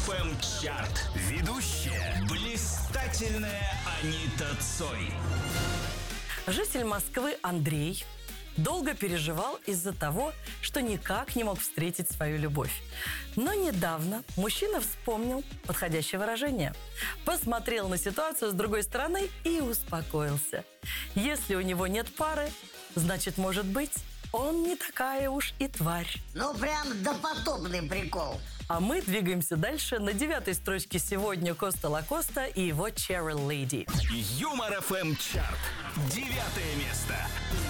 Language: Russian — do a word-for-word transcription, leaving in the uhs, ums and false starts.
эф эм чарт. Ведущая блистательная Анита Цой. Житель Москвы Андрей долго переживал из-за того, что никак не мог встретить свою любовь. Но недавно мужчина вспомнил подходящее выражение, посмотрел на ситуацию с другой стороны и успокоился. Если у него нет пары, значит, может быть, он не такая уж и тварь. Ну, прям допотопный прикол. А мы двигаемся дальше. На девятой строчке сегодня Коста Лакоста и его Cheryl Lady. Юмор эф эм чарт. Девятое место.